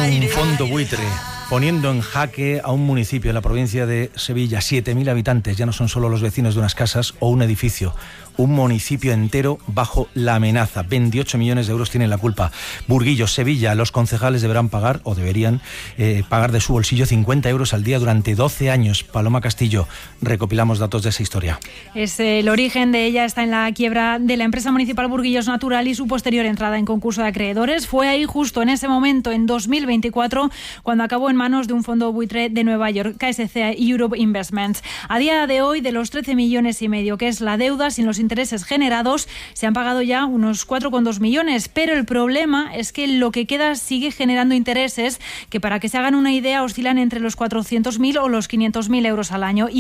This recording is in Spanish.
Un fondo buitre poniendo en jaque a un municipio en la provincia de Sevilla, 7.000 habitantes, ya no son solo los vecinos de unas casas o un edificio, un municipio entero bajo la amenaza. 28 millones de euros tienen la culpa. Burguillos, Sevilla, los concejales deberán pagar, o deberían pagar de su bolsillo 50 euros al día durante 12 años. Paloma Castillo, recopilamos datos de esa historia. El origen de ella está en la quiebra de la empresa municipal Burguillos Natural y su posterior entrada en concurso de acreedores. Fue ahí justo en ese momento, en 2024, cuando acabó en manos de un fondo buitre de Nueva York, KSC Europe Investments. A día de hoy, de los 13,5 millones que es la deuda, sin los intereses generados, se han pagado ya unos 4,2 millones, pero el problema es que lo que queda sigue generando intereses que, para que se hagan una idea, oscilan entre los 400.000 o los 500.000 euros al año.